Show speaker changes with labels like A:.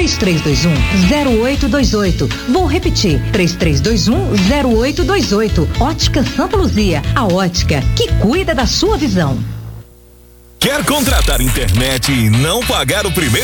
A: 3321-0828. Vou repetir, 3321-0828. Ótica Santa Luzia, a ótica que cuida da sua visão.
B: Quer contratar internet e não pagar o primeiro